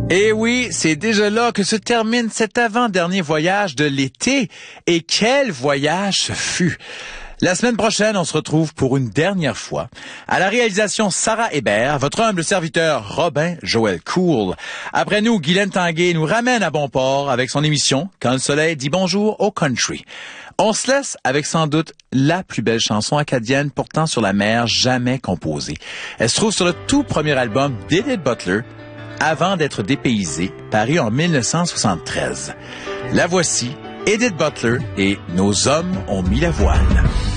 Et oui, c'est déjà là que se termine cet avant-dernier voyage de l'été. Et quel voyage ce fut! La semaine prochaine, on se retrouve pour une dernière fois. À la réalisation, Sarah Hébert, votre humble serviteur Robin Joël Cool. Après nous, Guylaine Tanguay nous ramène à bon port avec son émission Quand le soleil dit bonjour au country. On se laisse avec sans doute la plus belle chanson acadienne pourtant sur la mer jamais composée. Elle se trouve sur le tout premier album d'Edith Butler, Avant d'être dépaysé, paru en 1973. La voici, Edith Butler et Nos hommes ont mis la voile.